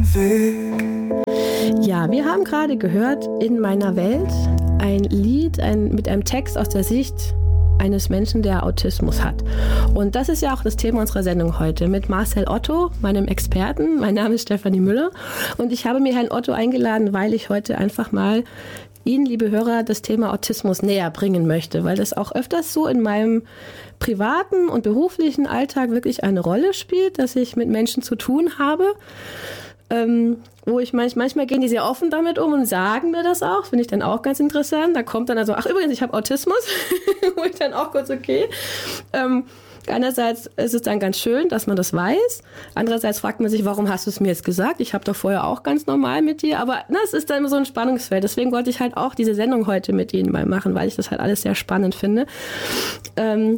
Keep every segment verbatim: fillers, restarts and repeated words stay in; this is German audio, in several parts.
Weg. Ja, wir haben gerade gehört In meiner Welt ein Lied ein, mit einem Text aus der Sicht eines Menschen, der Autismus hat. Und das ist ja auch das Thema unserer Sendung heute mit Marcel Otto, meinem Experten. Mein Name ist Stefanie Müller und ich habe mir Herrn Otto eingeladen, weil ich heute einfach mal Ihnen, liebe Hörer, das Thema Autismus näher bringen möchte, weil das auch öfters so in meinem privaten und beruflichen Alltag wirklich eine Rolle spielt, dass ich mit Menschen zu tun habe, ähm, wo ich manch, manchmal gehen die sehr offen damit um und sagen mir das auch, finde ich dann auch ganz interessant. Da kommt dann also, ach übrigens, ich habe Autismus, wo ich dann auch kurz okay. Ähm, Einerseits ist es dann ganz schön, dass man das weiß. Andererseits fragt man sich, warum hast du es mir jetzt gesagt? Ich habe doch vorher auch ganz normal mit dir. Aber na, es ist dann immer so ein Spannungsfeld. Deswegen wollte ich halt auch diese Sendung heute mit Ihnen mal machen, weil ich das halt alles sehr spannend finde. Ähm,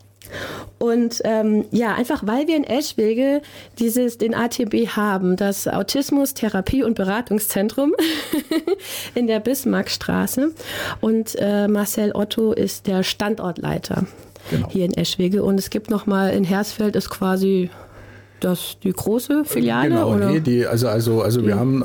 Und ähm, ja, einfach weil wir in Eschwege dieses, den A T B haben, das Autismus Therapie- und Beratungszentrum in der Bismarckstraße. Und äh, Marcel Otto ist der Standortleiter. Genau. Hier in Eschwege. Und es gibt nochmal in Hersfeld ist quasi das, die große Filiale? Genau, oder? nee, die, also, also, also wir haben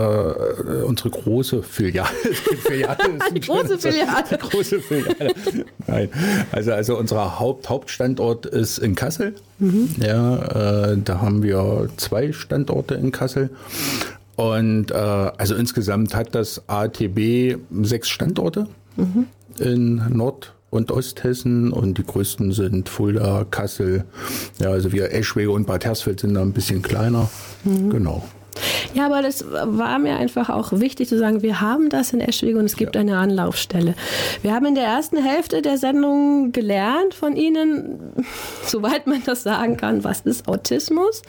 äh, unsere große Filiale. Die, Filiale ist die große Filiale. Die große Filiale. Nein, also, also unser Haupt, Hauptstandort ist in Kassel. Mhm. Ja, äh, da haben wir zwei Standorte in Kassel. Und äh, also insgesamt hat das A T B sechs Standorte mhm. in Nord- und Osthessen und die größten sind Fulda, Kassel, ja, also wir Eschwege und Bad Hersfeld sind da ein bisschen kleiner, mhm. genau. Ja, aber das war mir einfach auch wichtig zu sagen, wir haben das in Eschwege und es gibt ja. eine Anlaufstelle. Wir haben in der ersten Hälfte der Sendung gelernt von Ihnen, soweit man das sagen kann, was ist Autismus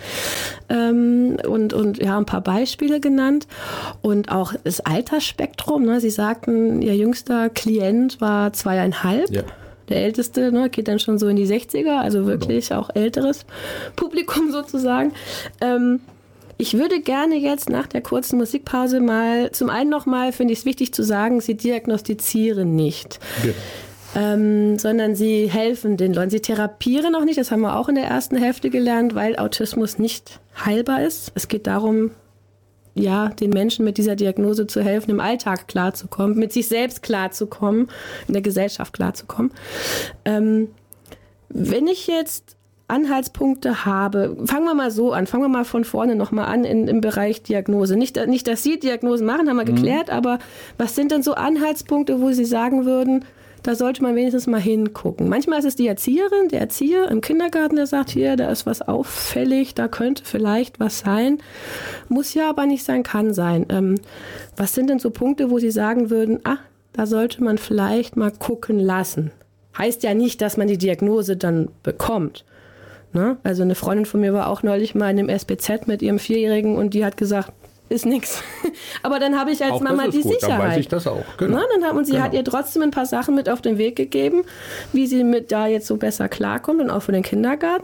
ähm, und, und ja, ein paar Beispiele genannt und auch das Altersspektrum. Ne? Sie sagten, Ihr jüngster Klient war zweieinhalb. Ja. Der Älteste ne, geht dann schon so in die sechziger, also wirklich genau. auch älteres Publikum sozusagen. Ähm, Ich würde gerne jetzt nach der kurzen Musikpause mal, zum einen nochmal, finde ich es wichtig zu sagen, Sie diagnostizieren nicht, ja. ähm, sondern Sie helfen den Leuten. Sie therapieren auch nicht, das haben wir auch in der ersten Hälfte gelernt, weil Autismus nicht heilbar ist. Es geht darum, ja, den Menschen mit dieser Diagnose zu helfen, im Alltag klarzukommen, mit sich selbst klarzukommen, in der Gesellschaft klarzukommen. Ähm, wenn ich jetzt Anhaltspunkte habe. Fangen wir mal so an. Fangen wir mal von vorne nochmal an in, im Bereich Diagnose. Nicht, nicht, dass Sie Diagnosen machen, haben wir mhm. geklärt, aber was sind denn so Anhaltspunkte, wo Sie sagen würden, da sollte man wenigstens mal hingucken? Manchmal ist es die Erzieherin, der Erzieher im Kindergarten, der sagt, hier, da ist was auffällig, da könnte vielleicht was sein. Muss ja aber nicht sein, kann sein. Ähm, was sind denn so Punkte, wo Sie sagen würden, ah, da sollte man vielleicht mal gucken lassen? Heißt ja nicht, dass man die Diagnose dann bekommt. Ne? Also eine Freundin von mir war auch neulich mal in einem S B Z mit ihrem Vierjährigen und die hat gesagt, ist nix. Aber dann habe ich als auch Mama die gut. Sicherheit. Dann weiß ich das auch. Genau. Na, dann hat, und sie genau. hat ihr trotzdem ein paar Sachen mit auf den Weg gegeben, wie sie mit da jetzt so besser klarkommt und auch für den Kindergarten.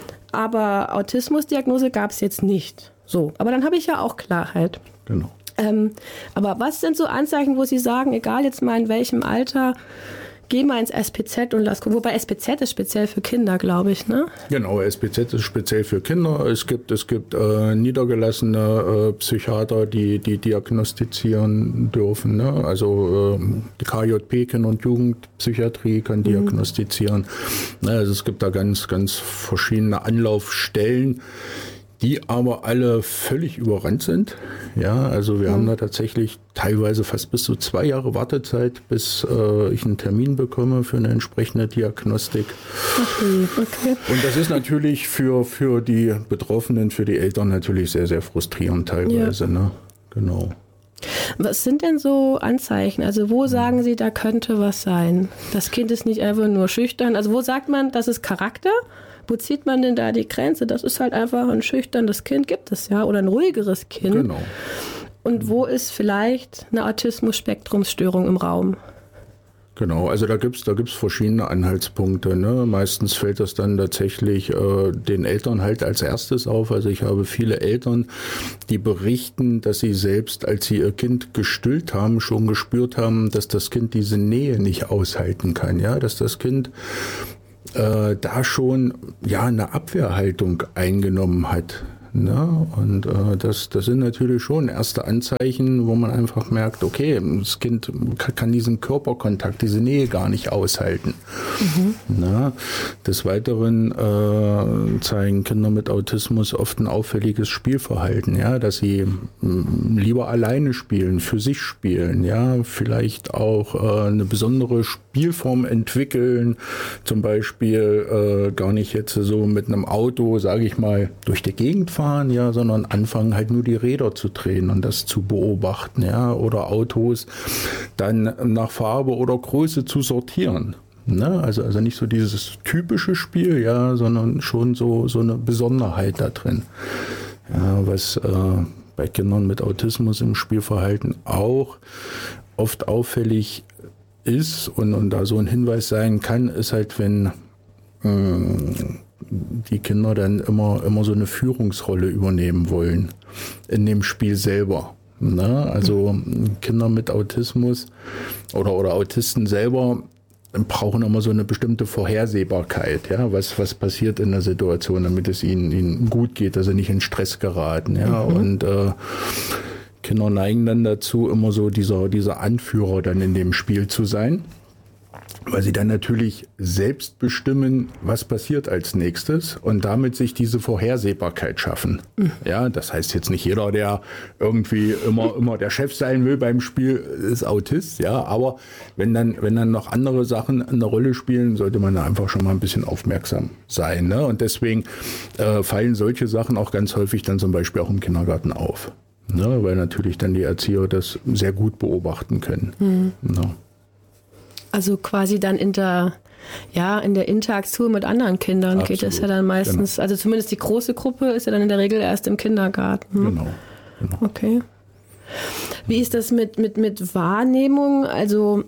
Aber Autismusdiagnose gab es jetzt nicht. So, aber dann habe ich ja auch Klarheit. Genau. Ähm, aber was sind so Anzeichen, wo Sie sagen, egal jetzt mal in welchem Alter, geh mal ins S P Z und lass gucken. Wobei S P Z ist speziell für Kinder, glaube ich, ne? Genau, S P Z ist speziell für Kinder. Es gibt, es gibt äh, niedergelassene äh, Psychiater, die, die diagnostizieren dürfen. Ne? Also äh, die K J P, Kinder- und Jugendpsychiatrie, kann mhm. diagnostizieren. Also es gibt da ganz, ganz verschiedene Anlaufstellen, die aber alle völlig überrannt sind. Ja, also wir mhm. haben da tatsächlich teilweise fast bis zu zwei Jahre Wartezeit, bis äh, ich einen Termin bekomme für eine entsprechende Diagnostik. Okay, okay. Und das ist natürlich für, für die Betroffenen, für die Eltern natürlich sehr, sehr frustrierend teilweise. Ja. Ne? Genau. Was sind denn so Anzeichen? Also wo sagen Sie, da könnte was sein? Das Kind ist nicht einfach nur schüchtern. Also wo sagt man, das ist Charakter? Wo zieht man denn da die Grenze? Das ist halt einfach ein schüchternes Kind, gibt es ja, oder ein ruhigeres Kind. Genau. Und wo ist vielleicht eine Autismus-Spektrumsstörung im Raum? Genau, also da gibt's da gibt's verschiedene Anhaltspunkte. Ne? Meistens fällt das dann tatsächlich äh, den Eltern halt als erstes auf. Also ich habe viele Eltern, die berichten, dass sie selbst, als sie ihr Kind gestillt haben, schon gespürt haben, dass das Kind diese Nähe nicht aushalten kann. Ja, dass das Kind äh, da schon ja eine Abwehrhaltung eingenommen hat. Ne? Und äh, das, das sind natürlich schon erste Anzeichen, wo man einfach merkt, okay, das Kind kann diesen Körperkontakt, diese Nähe gar nicht aushalten. Mhm. Ne? Des Weiteren äh, zeigen Kinder mit Autismus oft ein auffälliges Spielverhalten, ja, dass sie mh, lieber alleine spielen, für sich spielen, ja, vielleicht auch äh, eine besondere Spielform entwickeln, zum Beispiel äh, gar nicht jetzt so mit einem Auto, sage ich mal, durch die Gegend fahren, ja, sondern anfangen halt nur die Räder zu drehen und das zu beobachten, ja, oder Autos dann nach Farbe oder Größe zu sortieren. Ne? Also, also nicht so dieses typische Spiel, ja, sondern schon so, so eine Besonderheit da drin. Ja, was äh, bei Kindern mit Autismus im Spielverhalten auch oft auffällig ist und, und da so ein Hinweis sein kann, ist halt, wenn mh, die Kinder dann immer, immer so eine Führungsrolle übernehmen wollen in dem Spiel selber. Ne? Also Kinder mit Autismus oder, oder Autisten selber brauchen immer so eine bestimmte Vorhersehbarkeit, ja, was, was passiert in der Situation, damit es ihnen, ihnen gut geht, dass sie nicht in Stress geraten. Ja? Mhm. Und äh, Kinder neigen dann dazu, immer so dieser, dieser Anführer dann in dem Spiel zu sein, weil sie dann natürlich selbst bestimmen, was passiert als nächstes und damit sich diese Vorhersehbarkeit schaffen. Mhm. Ja, das heißt jetzt nicht jeder, der irgendwie immer, immer der Chef sein will beim Spiel, ist Autist, ja, aber wenn dann, wenn dann noch andere Sachen eine Rolle spielen, sollte man da einfach schon mal ein bisschen aufmerksam sein, ne? Und deswegen äh, fallen solche Sachen auch ganz häufig dann zum Beispiel auch im Kindergarten auf, ne? Weil natürlich dann die Erzieher das sehr gut beobachten können. Mhm. Ne? Also quasi dann in der, ja, in der Interaktion mit anderen Kindern Absolut. Geht es ja dann meistens, genau. Also zumindest die große Gruppe ist ja dann in der Regel erst im Kindergarten. Genau. genau. Okay. Wie ist das mit, mit, mit Wahrnehmung? Also,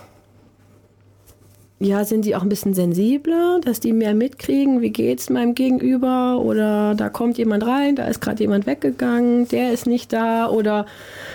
ja, sind die auch ein bisschen sensibler, dass die mehr mitkriegen? Wie geht's meinem Gegenüber? Oder da kommt jemand rein, da ist gerade jemand weggegangen, der ist nicht da oder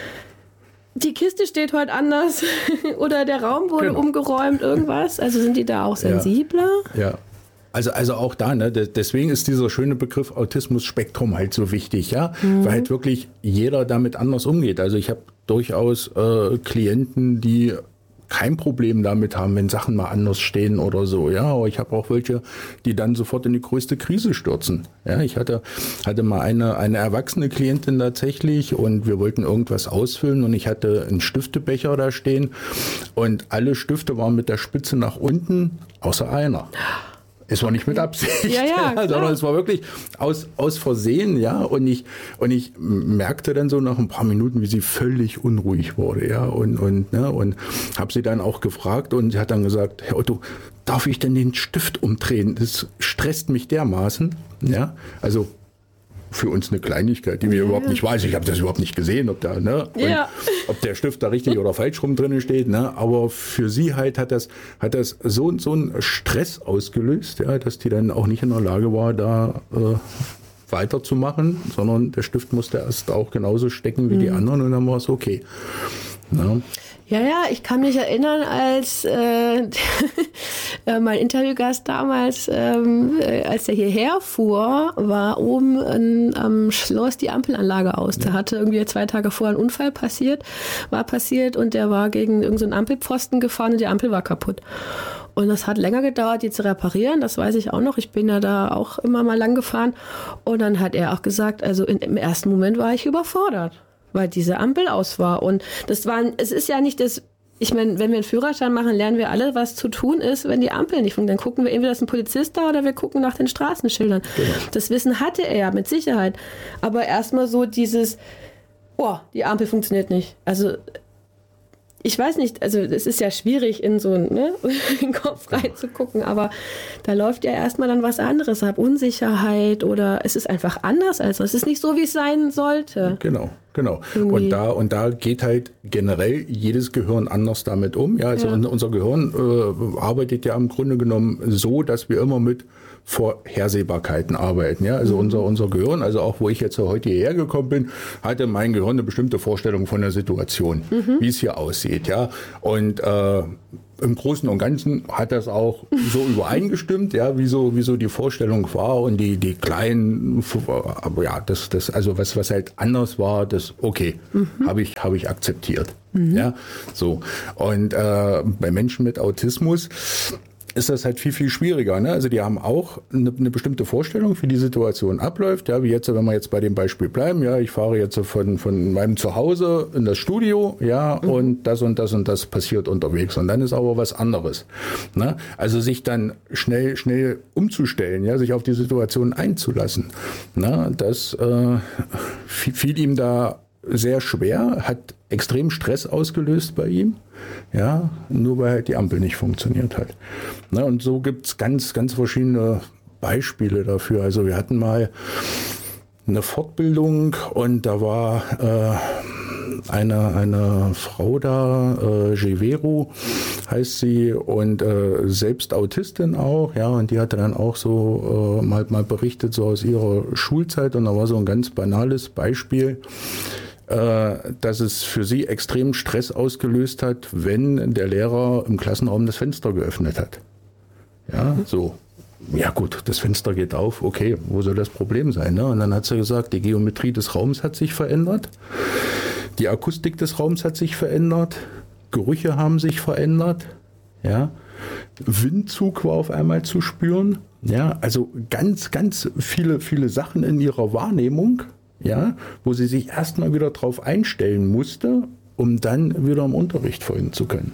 die Kiste steht heute anders oder der Raum wurde genau. umgeräumt, irgendwas. Also sind die da auch sensibler? Ja, ja. Also, also auch da, ne, deswegen ist dieser schöne Begriff Autismus-Spektrum halt so wichtig, ja, mhm. weil halt wirklich jeder damit anders umgeht. Also ich habe durchaus äh, Klienten, die kein Problem damit haben, wenn Sachen mal anders stehen oder so, ja, aber ich habe auch welche, die dann sofort in die größte Krise stürzen. Ja, ich hatte hatte mal eine eine erwachsene Klientin tatsächlich und wir wollten irgendwas ausfüllen und ich hatte einen Stiftebecher da stehen und alle Stifte waren mit der Spitze nach unten, außer einer. Es war nicht mit Absicht, ja, ja, ja, sondern es war wirklich aus, aus Versehen, ja. Und ich, und ich merkte dann so nach ein paar Minuten, wie sie völlig unruhig wurde, ja. Und, und, ne, und habe sie dann auch gefragt und sie hat dann gesagt, Herr Otto, darf ich denn den Stift umdrehen? Das stresst mich dermaßen, ja. Also für uns eine Kleinigkeit, die wir ja. überhaupt nicht weiß. Ich habe das überhaupt nicht gesehen, ob da, ne, ja. ob der Stift da richtig oder falsch rum drin steht, ne. Aber für sie halt hat das, hat das so so einen Stress ausgelöst, ja, dass die dann auch nicht in der Lage war, da äh, weiterzumachen, sondern der Stift musste erst auch genauso stecken wie mhm. die anderen und dann war es okay. Ja. Ja, ja, ich kann mich erinnern, als äh, mein Interviewgast damals, ähm, als er hierher fuhr, war oben in, am Schloss die Ampelanlage aus. Ja. Da hatte irgendwie zwei Tage vorher ein Unfall passiert, war passiert und der war gegen irgendeinen Ampelpfosten gefahren und die Ampel war kaputt. Und das hat länger gedauert, die zu reparieren, das weiß ich auch noch. Ich bin ja da auch immer mal lang gefahren. Und dann hat er auch gesagt, also in, im ersten Moment war ich überfordert, weil diese Ampel aus war. Und das war, es ist ja nicht das, ich meine, wenn wir einen Führerschein machen, lernen wir alle, was zu tun ist, wenn die Ampel nicht funktioniert. Dann gucken wir entweder, ist ein Polizist da oder wir gucken nach den Straßenschildern. Genau. Das Wissen hatte er ja mit Sicherheit. Aber erstmal so dieses, oh, die Ampel funktioniert nicht. Also ich weiß nicht, also es ist ja schwierig, in so einen, ne, in den Kopf reinzugucken, aber da läuft ja erstmal dann was anderes ab, Unsicherheit oder es ist einfach anders als es ist nicht so, wie es sein sollte. Genau, genau. Und da, und da geht halt generell jedes Gehirn anders damit um. Ja, also ja. unser Gehirn äh, arbeitet ja im Grunde genommen so, dass wir immer mit Vorhersehbarkeiten arbeiten. Ja? Also unser, unser Gehirn, also auch wo ich jetzt heute hierher gekommen bin, hatte mein Gehirn eine bestimmte Vorstellung von der Situation, mhm. wie es hier aussieht. Ja? Und äh, im Großen und Ganzen hat das auch so übereingestimmt, ja, wie so, wie so die Vorstellung war und die, die kleinen, aber ja, das, das, also was, was halt anders war, das, okay, mhm. habe ich, habe ich akzeptiert. Mhm. Ja, so. Und äh, bei Menschen mit Autismus ist das halt viel, viel schwieriger. Ne? Also die haben auch eine, eine bestimmte Vorstellung, wie die Situation abläuft. Ja, wie jetzt, wenn wir jetzt bei dem Beispiel bleiben, ja, ich fahre jetzt von, von meinem Zuhause in das Studio, ja, mhm. und das und das und das passiert unterwegs. Und dann ist aber was anderes. Ne? Also sich dann schnell, schnell umzustellen, ja, sich auf die Situation einzulassen. Ne? Das äh, fiel ihm da sehr schwer, hat extrem Stress ausgelöst bei ihm, ja, nur weil halt die Ampel nicht funktioniert hat. Na, und so gibt's ganz, ganz verschiedene Beispiele dafür. Also wir hatten mal eine Fortbildung und da war äh, eine, eine Frau da, äh, Jevero heißt sie, und äh, selbst Autistin auch, ja, und die hatte dann auch so äh, mal, mal berichtet, so aus ihrer Schulzeit, und da war so ein ganz banales Beispiel, dass es für sie extrem Stress ausgelöst hat, wenn der Lehrer im Klassenraum das Fenster geöffnet hat. Ja, so. Ja gut, das Fenster geht auf, okay, wo soll das Problem sein? Ne? Und dann hat sie gesagt, die Geometrie des Raums hat sich verändert, die Akustik des Raums hat sich verändert, Gerüche haben sich verändert, ja, Windzug war auf einmal zu spüren, ja, also ganz, ganz viele, viele Sachen in ihrer Wahrnehmung, ja, wo sie sich erstmal wieder drauf einstellen musste, um dann wieder im Unterricht folgen zu können.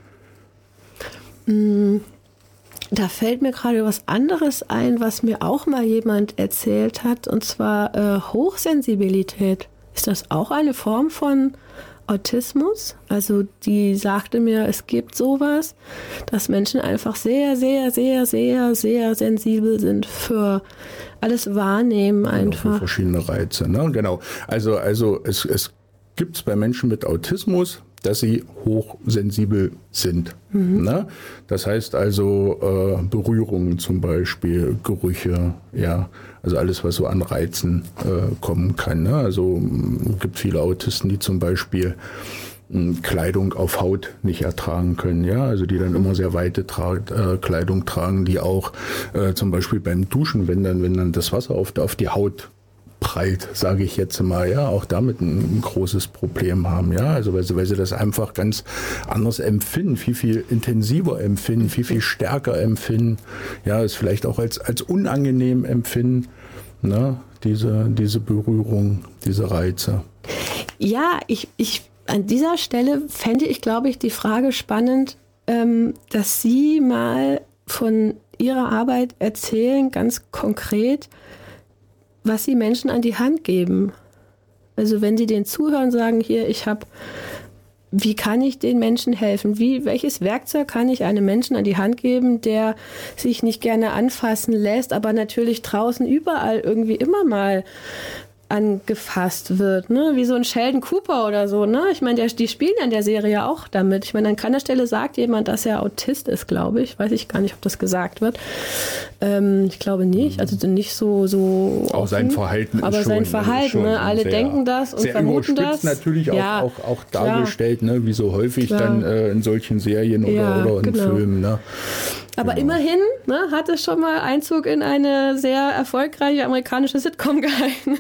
Da fällt mir gerade was anderes ein, was mir auch mal jemand erzählt hat, und zwar äh, Hochsensibilität. Ist das auch eine Form von Autismus? Also die sagte mir, es gibt sowas, dass Menschen einfach sehr, sehr, sehr, sehr, sehr sensibel sind für alles Wahrnehmen einfach. Für verschiedene Reize, ne? Genau. Also, also es, es gibt es bei Menschen mit Autismus, dass sie hochsensibel sind. Mhm. Ne? Das heißt also äh, Berührungen zum Beispiel, Gerüche, ja, also alles, was so an Reizen äh, kommen kann. Ne? Also es gibt viele Autisten, die zum Beispiel mh, Kleidung auf Haut nicht ertragen können, ja, also die dann immer sehr weite Tra- äh, Kleidung tragen, die auch äh, zum Beispiel beim Duschen, wenn dann, wenn dann das Wasser auf, auf die Haut prallt, sage ich jetzt mal, ja, auch damit ein großes Problem haben, ja, also weil sie, weil sie das einfach ganz anders empfinden, viel, viel intensiver empfinden, viel, viel stärker empfinden, ja, es vielleicht auch als, als unangenehm empfinden, ne, diese, diese Berührung, diese Reize. Ja, ich, ich, an dieser Stelle fände ich, glaube ich, die Frage spannend, ähm, dass Sie mal von Ihrer Arbeit erzählen, ganz konkret, was Sie Menschen an die Hand geben. Also wenn Sie den zuhören, sagen, hier, ich habe, wie kann ich den Menschen helfen? Wie, welches Werkzeug kann ich einem Menschen an die Hand geben, der sich nicht gerne anfassen lässt, aber natürlich draußen überall irgendwie immer mal angefasst wird, ne? Wie so ein Sheldon Cooper oder so, ne? Ich meine, die spielen ja in der Serie auch damit. Ich meine, an keiner Stelle sagt jemand, dass er Autist ist, glaube ich. Weiß ich gar nicht, ob das gesagt wird. Ähm, ich glaube nicht. Also nicht so so auch offen, sein Verhalten ist aber schon, sein Verhalten, schon ne? Alle sehr, denken das und sehr vermuten das. Natürlich auch, ja, auch, auch dargestellt, ne? Wie so häufig klar. dann äh, in solchen Serien oder, ja, oder in genau. Filmen, ne? Aber genau. immerhin ne, hat es schon mal Einzug in eine sehr erfolgreiche amerikanische Sitcom gehalten.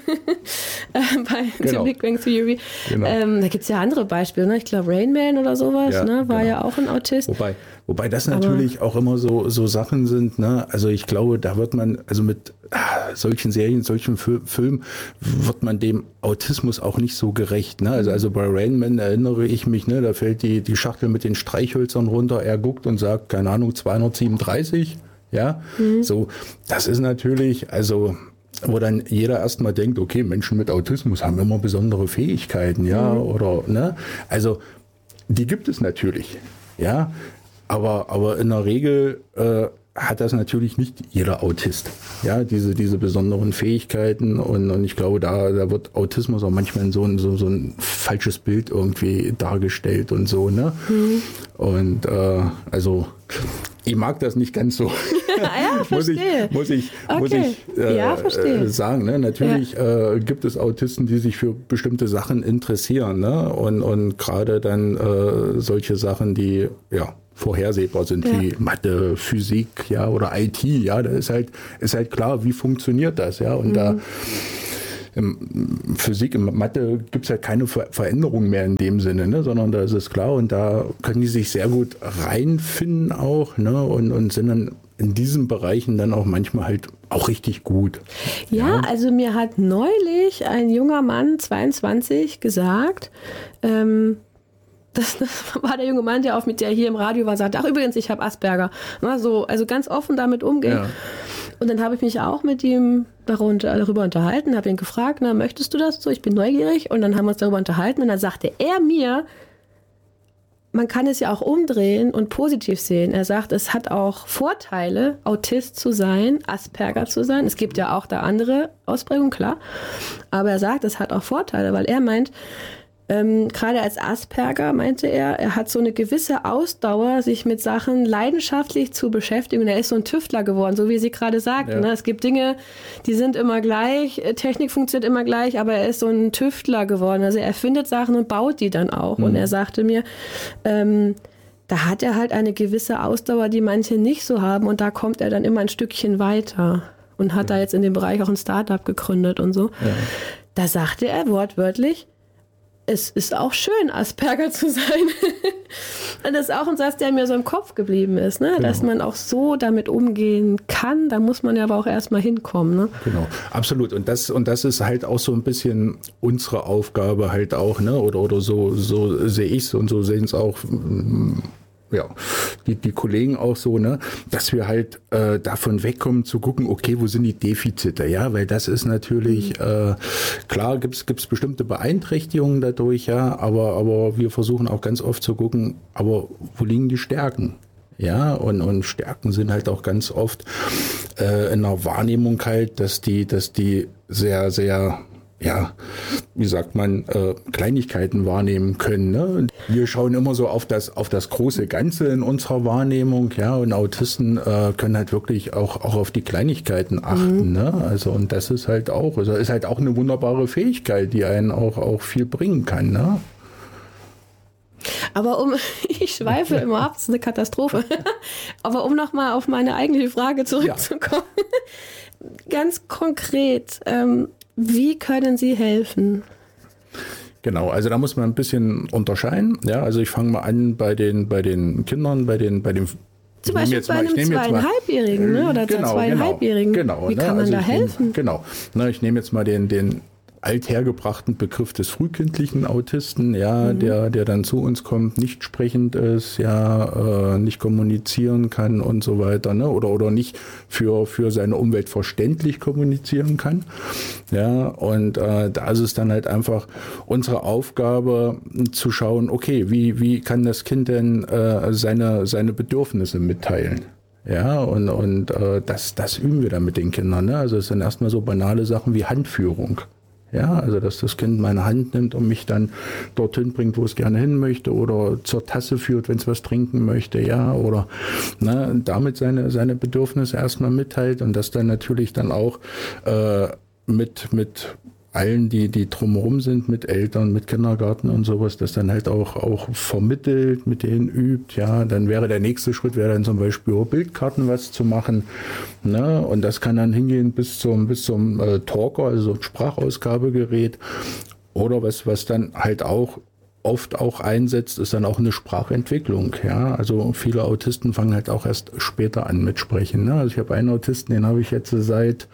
Bei Genau. The Big Bang Theory. Genau. Ähm, da gibt es ja andere Beispiele. Ne? Ich glaube, Rain Man oder sowas Ja, ne? war genau. ja auch ein Autist. Wobei, wobei das natürlich Aber auch immer so, so Sachen sind, ne? Also ich glaube, da wird man, also mit ah, solchen Serien, solchen Fil- Filmen, wird man dem Autismus auch nicht so gerecht. Ne? Also, also bei Rain Man erinnere ich mich, ne, da fällt die, die Schachtel mit den Streichhölzern runter, er guckt und sagt, keine Ahnung, zweihundertsiebenunddreißig. Ja, mhm. So, das ist natürlich, also wo dann jeder erstmal denkt, okay, Menschen mit Autismus haben immer besondere Fähigkeiten, ja, mhm. oder, ne, also die gibt es natürlich, ja, aber, aber in der Regel äh, hat das natürlich nicht jeder Autist, ja, diese, diese besonderen Fähigkeiten und, und ich glaube, da, da wird Autismus auch manchmal in so ein, so, so ein falsches Bild irgendwie dargestellt und so, ne, mhm. und äh, also Ich mag das nicht ganz so. Ja, muss ich, verstehe. muss ich, Okay. muss ich äh, Ja, verstehe. sagen. Ne? Natürlich äh, gibt es Autisten, die sich für bestimmte Sachen interessieren. Ne? Und, und gerade dann äh, solche Sachen, die ja vorhersehbar sind, Ja. wie Mathe, Physik, ja, oder I T. Ja, da ist halt, ist halt klar, wie funktioniert das. Ja, und mhm. da in Physik, in Mathe gibt es halt keine Ver- Veränderung mehr in dem Sinne, ne? Sondern da ist es klar und da können die sich sehr gut reinfinden auch, ne? und, und sind dann in diesen Bereichen dann auch manchmal halt auch richtig gut. Ja, Ja. also mir hat neulich ein junger Mann, zweiundzwanzig, gesagt, ähm, Das, das war der junge Mann, der auch mit der hier im Radio war, sagt, ach übrigens, ich habe Asperger. Na, so, also ganz offen damit umgehen. Ja. Und dann habe ich mich auch mit ihm darunter, darüber unterhalten, habe ihn gefragt, na, möchtest du das so? Ich bin neugierig. Und dann haben wir uns darüber unterhalten und dann sagte er mir, man kann es ja auch umdrehen und positiv sehen. Er sagt, es hat auch Vorteile, Autist zu sein, Asperger zu sein. Es gibt ja auch da andere Ausprägungen, klar. Aber er sagt, es hat auch Vorteile, weil er meint, Ähm, gerade als Asperger, meinte er, er hat so eine gewisse Ausdauer, sich mit Sachen leidenschaftlich zu beschäftigen. Und er ist so ein Tüftler geworden, so wie Sie gerade sagten. Ja. Ne? Es gibt Dinge, die sind immer gleich, Technik funktioniert immer gleich, aber er ist so ein Tüftler geworden. Also er erfindet Sachen und baut die dann auch. Mhm. Und er sagte mir, ähm, da hat er halt eine gewisse Ausdauer, die manche nicht so haben. Und da kommt er dann immer ein Stückchen weiter. Und hat ja. da jetzt in dem Bereich auch ein Start-up gegründet und so. Ja. Da sagte er wortwörtlich, es ist auch schön, Asperger zu sein. Und das ist auch ein Satz, der mir so im Kopf geblieben ist, ne? Genau. Dass man auch so damit umgehen kann. Da muss man ja aber auch erstmal hinkommen. Ne? Genau, absolut. Und das, und das ist halt auch so ein bisschen unsere Aufgabe halt auch, ne? Oder, oder so, so sehe ich es und so sehen es auch ja, die, die Kollegen auch so, ne, dass wir halt äh, davon wegkommen zu gucken, okay, wo sind die Defizite, ja, weil das ist natürlich, äh, klar gibt's gibt's bestimmte Beeinträchtigungen dadurch, ja, aber, aber wir versuchen auch ganz oft zu gucken, aber wo liegen die Stärken? Ja, und, und Stärken sind halt auch ganz oft äh, in der Wahrnehmung halt, dass die, dass die sehr, sehr ja, wie sagt man, äh, Kleinigkeiten wahrnehmen können. Ne? Wir schauen immer so auf das, auf das große Ganze in unserer Wahrnehmung, ja, und Autisten äh, können halt wirklich auch, auch auf die Kleinigkeiten achten. Mhm. Ne? Also, und das ist halt auch, also ist halt auch eine wunderbare Fähigkeit, die einen auch, auch viel bringen kann. Ne? Aber um, ich schweife immer ab, das ist eine Katastrophe. Aber um nochmal auf meine eigentliche Frage zurückzukommen, ja. Ganz konkret, ähm, wie können Sie helfen? Genau, also da muss man ein bisschen unterscheiden. Ja, also ich fange mal an bei den, bei den Kindern, bei den, bei den zum Beispiel bei einem Zweieinhalbjährigen, ne? Oder genau, Zweieinhalbjährigen. Genau, wie ne? kann man also da helfen? Nehm, genau, ne, ich nehme jetzt mal den, den althergebrachten Begriff des frühkindlichen Autisten, ja, mhm. der, der dann zu uns kommt, nicht sprechend ist, ja, äh, nicht kommunizieren kann und so weiter, ne, oder, oder nicht für, für seine Umwelt verständlich kommunizieren kann, ja, und äh, da ist es dann halt einfach unsere Aufgabe zu schauen, okay, wie, wie kann das Kind denn äh, seine, seine Bedürfnisse mitteilen? Ja, und, und äh, das, das üben wir dann mit den Kindern, ne, also es sind erstmal so banale Sachen wie Handführung. Ja, also dass das Kind meine Hand nimmt und mich dann dorthin bringt, wo es gerne hin möchte oder zur Tasse führt, wenn es was trinken möchte, ja, oder ne, damit seine seine Bedürfnisse erstmal mitteilt und das dann natürlich dann auch äh, mit mit allen, die die drumherum sind, mit Eltern, mit Kindergarten und sowas, das dann halt auch auch vermittelt, mit denen übt, ja, dann wäre der nächste Schritt, wäre dann zum Beispiel über Bildkarten was zu machen, ne, und das kann dann hingehen bis zum bis zum äh, Talker, also ein Sprachausgabegerät, oder was was dann halt auch oft auch einsetzt, ist dann auch eine Sprachentwicklung, ja, also viele Autisten fangen halt auch erst später an mit Sprechen, ne, also ich habe einen Autisten, den habe ich jetzt seit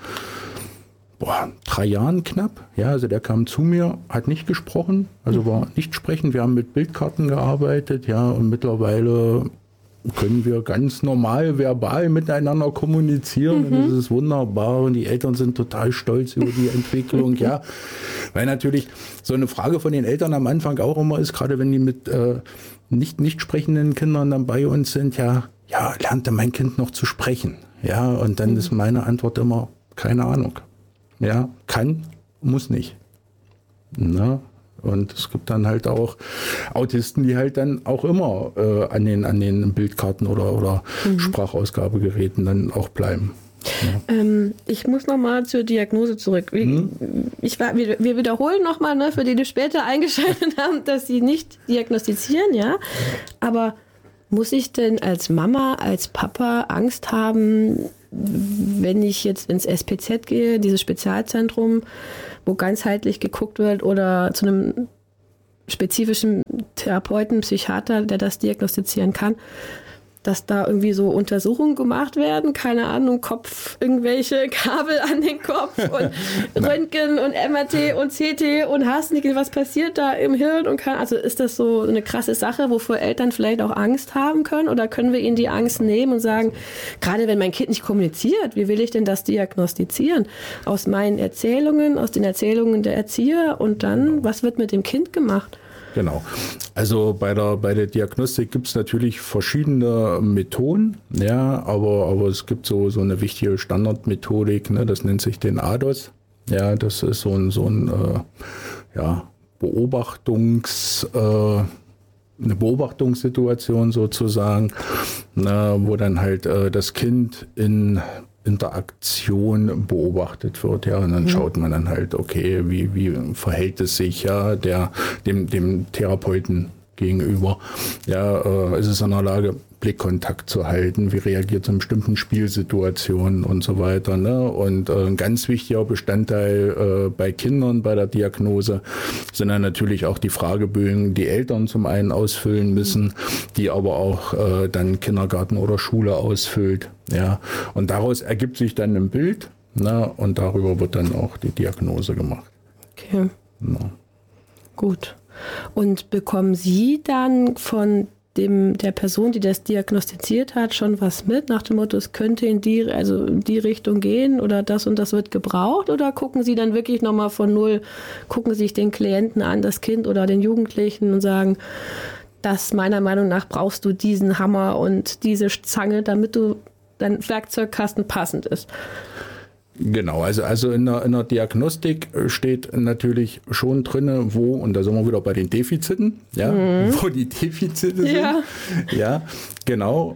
Boah, drei Jahren knapp. Ja, also der kam zu mir, hat nicht gesprochen, also war nicht sprechend. Wir haben mit Bildkarten gearbeitet, ja, und mittlerweile können wir ganz normal verbal miteinander kommunizieren. Mhm. Und das ist wunderbar und die Eltern sind total stolz über die Entwicklung, ja. Weil natürlich so eine Frage von den Eltern am Anfang auch immer ist, gerade wenn die mit äh, nicht, nicht sprechenden Kindern dann bei uns sind, ja, ja, lernte mein Kind noch zu sprechen? Ja, und dann mhm. ist meine Antwort immer, keine Ahnung. Ja, kann, muss nicht. Na, Und es gibt dann halt auch Autisten, die halt dann auch immer äh, an den, an den Bildkarten oder, oder mhm. Sprachausgabegeräten dann auch bleiben. Ja. Ähm, ich muss nochmal zur Diagnose zurück. Wir, hm? ich, wir, wir wiederholen nochmal, ne, für die, die später eingeschaltet haben, dass sie nicht diagnostizieren, ja. Aber muss ich denn als Mama, als Papa Angst haben, wenn ich jetzt ins S P Z gehe, dieses Spezialzentrum, wo ganzheitlich geguckt wird, oder zu einem spezifischen Therapeuten, Psychiater, der das diagnostizieren kann, dass da irgendwie so Untersuchungen gemacht werden, keine Ahnung, Kopf, irgendwelche Kabel an den Kopf und Röntgen und M R T und C T und hast nicht, was passiert da im Hirn und kann, also ist das so eine krasse Sache, wovor Eltern vielleicht auch Angst haben können, oder können wir ihnen die Angst nehmen und sagen, gerade wenn mein Kind nicht kommuniziert, wie will ich denn das diagnostizieren? Aus meinen Erzählungen, aus den Erzählungen der Erzieher, und dann, was wird mit dem Kind gemacht? Genau. Also bei der, bei der Diagnostik gibt es natürlich verschiedene Methoden, ja, aber, aber es gibt so, so eine wichtige Standardmethodik, ne, das nennt sich den A D O S. Ja, das ist so ein, so ein äh, ja, Beobachtungs, äh, eine Beobachtungssituation sozusagen, na, wo dann halt äh, das Kind in Interaktion beobachtet wird, ja, und dann mhm. schaut man dann halt, okay, wie, wie verhält es sich, ja, der, dem, dem Therapeuten gegenüber, ja, äh, ist es in der Lage, Blickkontakt zu halten, wie reagiert es in bestimmten Spielsituationen und so weiter, ne, und äh, ein ganz wichtiger Bestandteil äh, bei Kindern bei der Diagnose sind dann natürlich auch die Fragebögen, die Eltern zum einen ausfüllen müssen, die aber auch äh, dann Kindergarten oder Schule ausfüllt, ja, und daraus ergibt sich dann ein Bild, ne, und darüber wird dann auch die Diagnose gemacht. Okay. Ja. Gut. Und bekommen Sie dann von dem, der Person, die das diagnostiziert hat, schon was mit, nach dem Motto, es könnte in die, also in die Richtung gehen oder das und das wird gebraucht, oder gucken Sie dann wirklich nochmal von null, gucken sich den Klienten an, das Kind oder den Jugendlichen, und sagen, das meiner Meinung nach brauchst du diesen Hammer und diese Zange, damit du dein Werkzeugkasten passend ist? Genau, also, also in der, in der Diagnostik steht natürlich schon drin, wo, und da sind wir wieder bei den Defiziten, ja, mhm. wo die Defizite sind. Ja, ja, genau.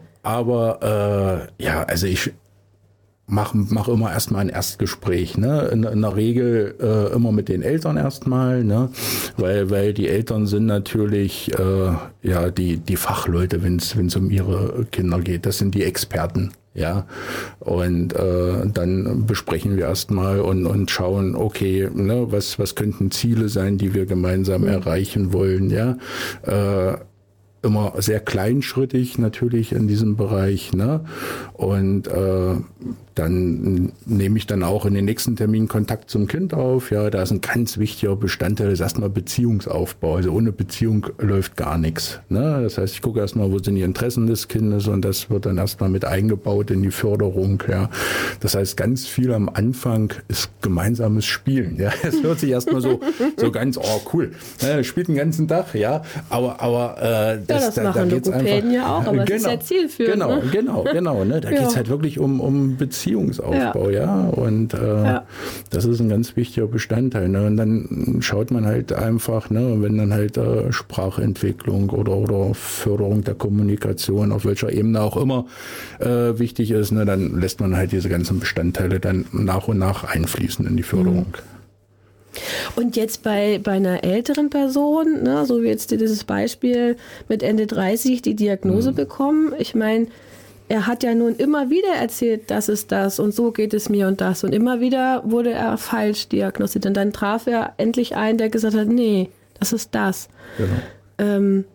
Aber äh, ja, also ich mache mach immer erstmal ein Erstgespräch, ne? In, in der Regel äh, immer mit den Eltern erstmal, ne? Weil, weil die Eltern sind natürlich äh, ja die, die Fachleute, wenn es um ihre Kinder geht. Das sind die Experten. Ja, und äh, dann besprechen wir erstmal und, und schauen, okay, ne, was, was könnten Ziele sein, die wir gemeinsam mhm. erreichen wollen, ja. Äh, immer sehr kleinschrittig natürlich in diesem Bereich, ne? Und äh, dann nehme ich dann auch in den nächsten Termin Kontakt zum Kind auf. Ja, da ist ein ganz wichtiger Bestandteil, das ist erstmal Beziehungsaufbau. Also ohne Beziehung läuft gar nichts. Ne? Das heißt, ich gucke erstmal, wo sind die Interessen des Kindes, und das wird dann erstmal mit eingebaut in die Förderung. Ja, das heißt, ganz viel am Anfang ist gemeinsames Spielen. Ja, es hört sich erstmal so so ganz, oh cool, ja, spielt den ganzen Tag, ja, aber aber äh, das, ja, das da, machen da geht's Logopäden einfach, ja auch, aber genau, das ist ja zielführend. Genau, ne? genau, genau. Ne? Da ja. geht's halt wirklich um um Beziehungsaufbau, ja, ja? Und äh, ja. das ist ein ganz wichtiger Bestandteil. Ne? Und dann schaut man halt einfach, ne, wenn dann halt äh, Sprachentwicklung oder oder Förderung der Kommunikation auf welcher Ebene auch immer äh, wichtig ist, ne, dann lässt man halt diese ganzen Bestandteile dann nach und nach einfließen in die Förderung. Mhm. Und jetzt bei, bei einer älteren Person, ne, so wie jetzt dieses Beispiel mit Ende dreißig, die Diagnose mhm. bekommen, ich meine, er hat ja nun immer wieder erzählt, das ist das und so geht es mir und das. Und immer wieder wurde er falsch diagnostiziert. Und dann traf er endlich einen, der gesagt hat, nee, das ist das. Genau. Ähm,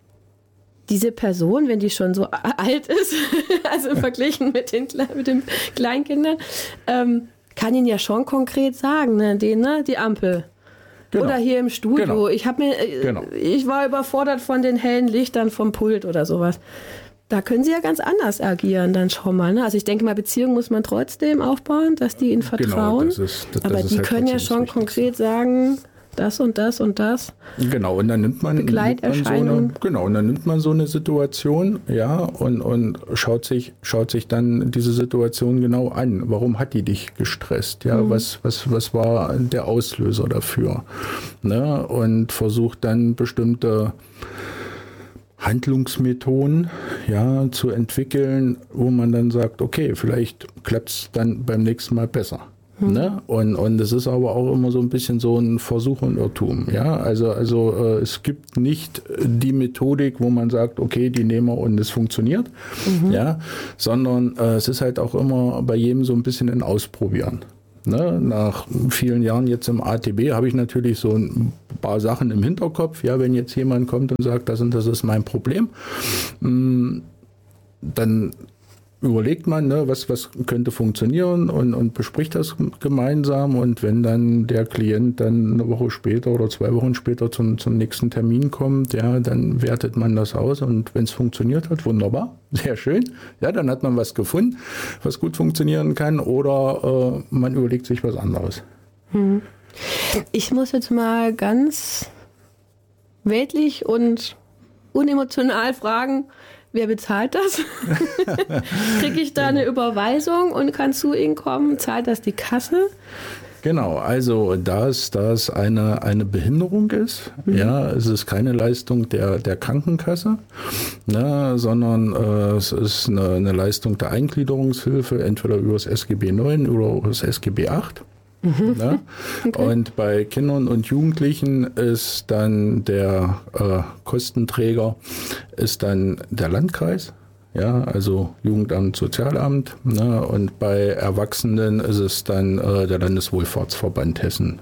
diese Person, wenn die schon so alt ist, also verglichen mit den, mit den Kleinkindern, ähm, kann ihn ja schon konkret sagen, ne, den, ne, die Ampel. Genau. Oder hier im Studio. Genau. Ich habe mir, genau. ich war überfordert von den hellen Lichtern vom Pult oder sowas. Da können sie ja ganz anders agieren, dann schau mal. Ne? Also ich denke mal, Beziehungen muss man trotzdem aufbauen, dass die ihnen vertrauen. Genau, das ist, das, aber das ist die halt können ja schon konkret sagen, das und das und das. Genau, und dann nimmt man, Begleiterscheinungen. Nimmt man so eine, genau, und dann nimmt man so eine Situation, ja, und, und schaut sich, schaut sich dann diese Situation genau an. Warum hat die dich gestresst? Ja, mhm. was, was, was war der Auslöser dafür? Ne? Und versucht dann bestimmte Handlungsmethoden, ja, zu entwickeln, wo man dann sagt, okay, vielleicht klappt es dann beim nächsten Mal besser. Mhm. Ne? Und, und es ist aber auch immer so ein bisschen so ein Versuch und Irrtum. Ja? Also, also äh, es gibt nicht die Methodik, wo man sagt, okay, die nehmen wir und es funktioniert, mhm. ja? Sondern äh, es ist halt auch immer bei jedem so ein bisschen ein Ausprobieren. Ne? Nach vielen Jahren jetzt im A T B habe ich natürlich so ein paar Sachen im Hinterkopf. Ja, wenn jetzt jemand kommt und sagt, das und das ist mein Problem, dann überlegt man, ne, was, was könnte funktionieren und, und bespricht das gemeinsam. Und wenn dann der Klient dann eine Woche später oder zwei Wochen später zum, zum nächsten Termin kommt, ja, dann wertet man das aus. Und wenn es funktioniert hat, wunderbar, sehr schön. Ja, dann hat man was gefunden, was gut funktionieren kann. Oder äh, man überlegt sich was anderes. Hm. Ich muss jetzt mal ganz weltlich und unemotional fragen, wer bezahlt das? Kriege ich da eine Überweisung und kann zu Ihnen kommen? Zahlt das die Kasse? Genau, also da es das eine, eine Behinderung ist, mhm. ja, es ist keine Leistung der, der Krankenkasse, ne, sondern äh, es ist eine, eine Leistung der Eingliederungshilfe, entweder über das S G B neun oder über das S G B acht. Mhm. Ne? Okay. Und bei Kindern und Jugendlichen ist dann der äh, Kostenträger ist dann der Landkreis, ja, also Jugendamt, Sozialamt, ne? Und bei Erwachsenen ist es dann äh, der Landeswohlfahrtsverband Hessen.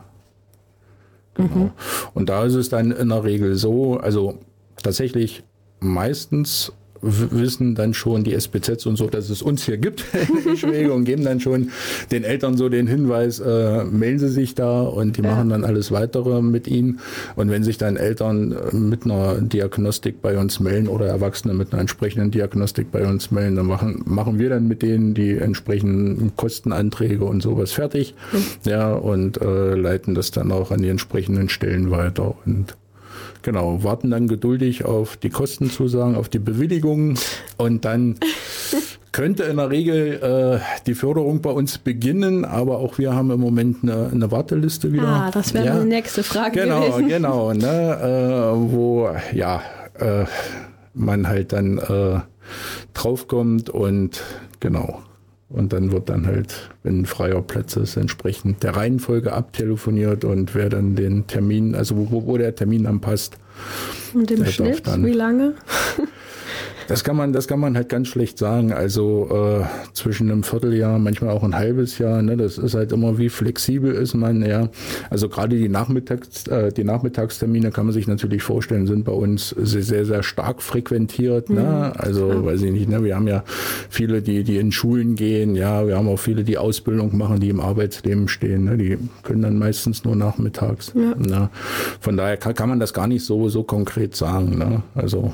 Genau. Mhm. Und da ist es dann in der Regel so, also tatsächlich meistens wissen dann schon die S B Zs und so, dass es uns hier gibt in Schwege und geben dann schon den Eltern so den Hinweis, äh, melden Sie sich da und die ja. machen dann alles Weitere mit ihnen. Und wenn sich dann Eltern mit einer Diagnostik bei uns melden oder Erwachsene mit einer entsprechenden Diagnostik bei uns melden, dann machen, machen wir dann mit denen die entsprechenden Kostenanträge und sowas fertig, mhm. ja, und äh, leiten das dann auch an die entsprechenden Stellen weiter und genau, warten dann geduldig auf die Kostenzusagen, auf die Bewilligungen und dann könnte in der Regel äh, die Förderung bei uns beginnen, aber auch wir haben im Moment eine, eine Warteliste wieder. Ah, das wäre ja. die nächste Frage genau, gewesen. Genau, ne, äh, wo ja äh, man halt dann äh, draufkommt und genau. Und dann wird dann halt, wenn ein freier Platz ist, entsprechend der Reihenfolge abtelefoniert und wer dann den Termin, also wo, wo der Termin dann passt. Und im Schnitt, dann, wie lange? Das kann man, das kann man halt ganz schlecht sagen. Also äh, zwischen einem Vierteljahr, manchmal auch ein halbes Jahr. Ne, das ist halt immer, wie flexibel ist man. Ja, also gerade die Nachmittags, äh, die Nachmittagstermine kann man sich natürlich vorstellen, sind bei uns sehr, sehr, sehr stark frequentiert. Mhm. Ne? Also ja. weiß ich nicht. Ne, wir haben ja viele, die, die in Schulen gehen. Ja, wir haben auch viele, die Ausbildung machen, die im Arbeitsleben stehen. Ne? Die können dann meistens nur nachmittags. Ja. Ne? Von daher kann, kann man das gar nicht so, so konkret sagen. Ne? Also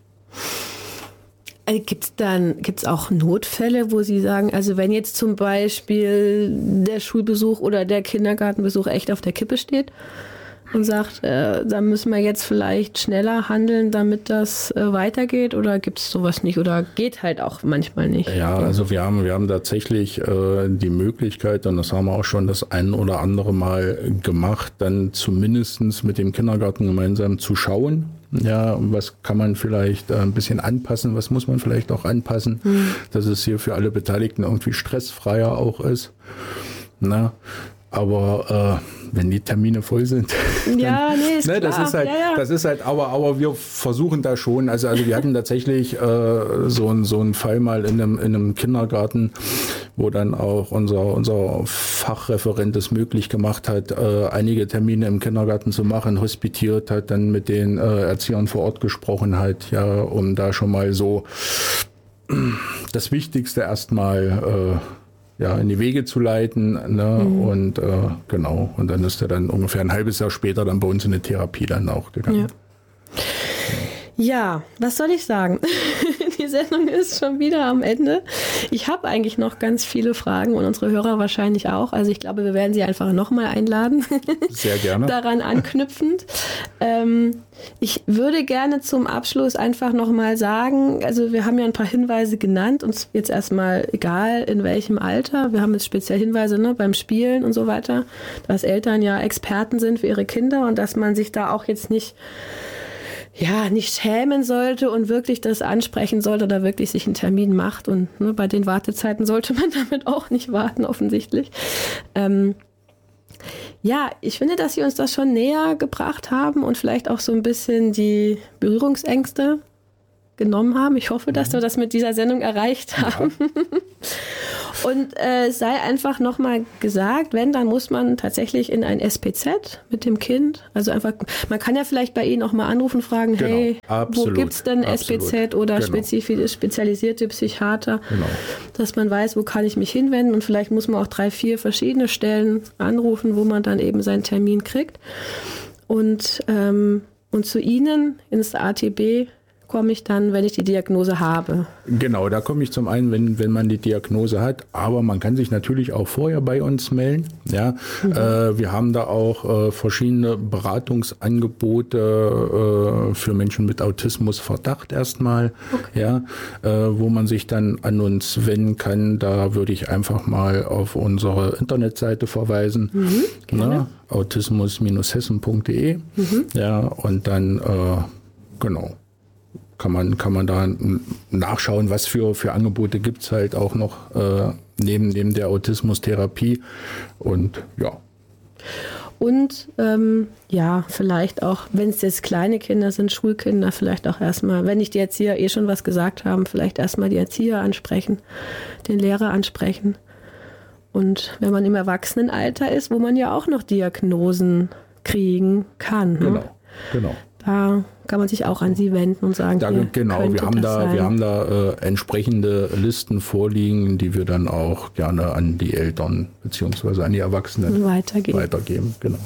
Gibt es dann, gibt's auch Notfälle, wo Sie sagen, also wenn jetzt zum Beispiel der Schulbesuch oder der Kindergartenbesuch echt auf der Kippe steht und sagt, äh, da müssen wir jetzt vielleicht schneller handeln, damit das äh, weitergeht, oder gibt es sowas nicht oder geht halt auch manchmal nicht? Ja, also wir haben, wir haben tatsächlich äh, die Möglichkeit, und das haben wir auch schon das ein oder andere Mal gemacht, dann zumindest mit dem Kindergarten gemeinsam zu schauen. Ja, was kann man vielleicht ein bisschen anpassen, was muss man vielleicht auch anpassen, mhm. dass es hier für alle Beteiligten irgendwie stressfreier auch ist. Na, aber äh, wenn die Termine voll sind, ja, dann, nee, ist ne, das klar. ist halt, ja, ja. das ist halt, aber, aber wir versuchen da schon, also, also wir hatten tatsächlich äh, so, ein, so einen Fall mal in einem, in einem Kindergarten, wo dann auch unser, unser Fachreferent es möglich gemacht hat, äh, einige Termine im Kindergarten zu machen, hospitiert hat, dann mit den äh, Erziehern vor Ort gesprochen hat, ja, um da schon mal so das Wichtigste erstmal äh, ja, in die Wege zu leiten, ne? Mhm. Und äh, genau, und dann ist er dann ungefähr ein halbes Jahr später dann bei uns in eine Therapie dann auch gegangen. Ja, ja, was soll ich sagen? die Sendung ist schon wieder am Ende. Ich habe eigentlich noch ganz viele Fragen und unsere Hörer wahrscheinlich auch. Also ich glaube, wir werden Sie einfach nochmal einladen. Sehr gerne. Daran anknüpfend. Ähm, ich würde gerne zum Abschluss einfach nochmal sagen, also wir haben ja ein paar Hinweise genannt, uns jetzt erstmal egal in welchem Alter. Wir haben jetzt speziell Hinweise, ne, beim Spielen und so weiter, dass Eltern ja Experten sind für ihre Kinder und dass man sich da auch jetzt nicht ja, nicht schämen sollte und wirklich das ansprechen sollte oder wirklich sich einen Termin macht. Und ne, bei den Wartezeiten sollte man damit auch nicht warten, offensichtlich. Ähm, ja, ich finde, dass Sie uns das schon näher gebracht haben und vielleicht auch so ein bisschen die Berührungsängste genommen haben. Ich hoffe, dass wir das mit dieser Sendung erreicht haben. Ja. Und äh, es sei einfach nochmal gesagt, wenn, dann muss man tatsächlich in ein S P Z mit dem Kind. Also einfach, man kann ja vielleicht bei Ihnen auch mal anrufen, fragen, genau. hey, absolut, wo gibt's denn absolut. S P Z oder genau. spezifisch, spezialisierte Psychiater, genau. dass man weiß, wo kann ich mich hinwenden und vielleicht muss man auch drei, vier verschiedene Stellen anrufen, wo man dann eben seinen Termin kriegt. Und, ähm, und zu Ihnen ins A T B komme ich dann, wenn ich die Diagnose habe? Genau, da komme ich zum einen, wenn, wenn man die Diagnose hat, aber man kann sich natürlich auch vorher bei uns melden. Ja, mhm. äh, wir haben da auch äh, verschiedene Beratungsangebote äh, für Menschen mit Autismusverdacht erstmal, okay. ja, äh, wo man sich dann an uns wenden kann. Da würde ich einfach mal auf unsere Internetseite verweisen, mhm, ne? autismus Bindestrich hessen Punkt de, mhm. ja, und dann, äh, genau. Kann man, kann man da nachschauen, was für, für Angebote gibt es halt auch noch äh, neben, neben der Autismustherapie. Und ja. Und ähm, ja, vielleicht auch, wenn es jetzt kleine Kinder sind, Schulkinder, vielleicht auch erstmal, wenn nicht die Erzieher eh schon was gesagt haben, vielleicht erstmal die Erzieher ansprechen, den Lehrer ansprechen. Und wenn man im Erwachsenenalter ist, wo man ja auch noch Diagnosen kriegen kann. Ne? Genau, genau. Da kann man sich auch an Sie wenden und sagen, da, genau, wir haben da, sein. wir haben da äh, entsprechende Listen vorliegen, die wir dann auch gerne an die Eltern bzw. an die Erwachsenen weitergeben. weitergeben. Genau.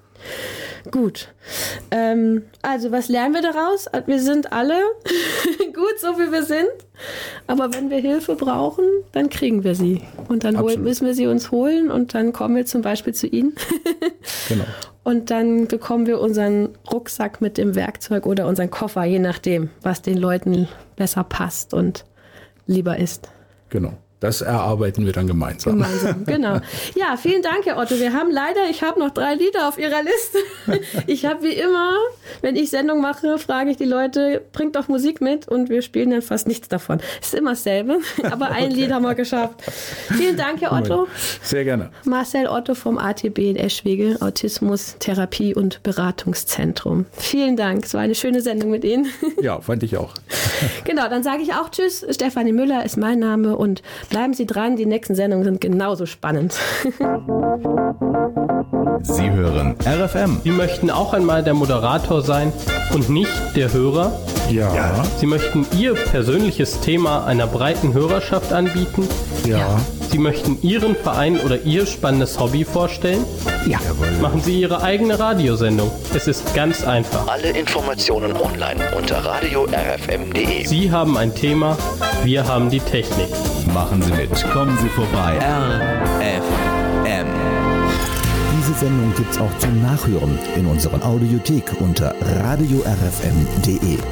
Gut. Ähm, also was lernen wir daraus? Wir sind alle gut, so wie wir sind. Aber wenn wir Hilfe brauchen, dann kriegen wir sie. Und dann holen, müssen wir sie uns holen und dann kommen wir zum Beispiel zu Ihnen. Genau. Und dann bekommen wir unseren Rucksack mit dem Werkzeug oder unseren Koffer, je nachdem, was den Leuten besser passt und lieber ist. Genau. Das erarbeiten wir dann gemeinsam. Gemeinsam, genau. Ja, vielen Dank, Herr Otto. Wir haben leider, ich habe noch drei Lieder auf Ihrer Liste. Ich habe wie immer, wenn ich Sendung mache, frage ich die Leute, bringt doch Musik mit und wir spielen dann fast nichts davon. Ist immer dasselbe, aber ein okay. Lied haben wir geschafft. Vielen Dank, Herr Otto. Sehr gerne. Marcel Otto vom A T B in Eschwege, Autismus, Therapie und Beratungszentrum. Vielen Dank, es war eine schöne Sendung mit Ihnen. Ja, fand ich auch. Genau, dann sage ich auch Tschüss. Stefanie Müller ist mein Name und bleiben Sie dran, die nächsten Sendungen sind genauso spannend. Sie hören R F M. Sie möchten auch einmal der Moderator sein und nicht der Hörer? Ja. ja. Sie möchten Ihr persönliches Thema einer breiten Hörerschaft anbieten? Ja. ja. Sie möchten Ihren Verein oder Ihr spannendes Hobby vorstellen? Ja. Machen Sie Ihre eigene Radiosendung. Es ist ganz einfach. Alle Informationen online unter radio r f m punkt de. Sie haben ein Thema, wir haben die Technik. Machen Sie mit. Kommen Sie vorbei. R F M. Diese Sendung gibt's auch zum Nachhören in unserer Audiothek unter radio r f m punkt de.